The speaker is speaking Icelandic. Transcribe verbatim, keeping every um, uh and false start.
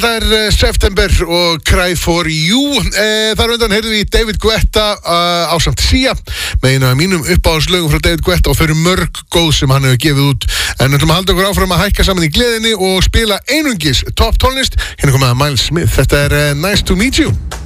Þetta er uh, September og Cry for You. uh, Þar undan heyrðum við David Guetta uh, ásamt Sia með einu af mínum uppáhaldslögum frá David Guetta og þau eru mörg góð sem hann hefur gefið út. En við ætlum að halda okkur áfram að hækka saman í gleðinni og spila einungis topp tónlist. Hérna komið að Miles Smith. Þetta er uh, Nice to Meet You.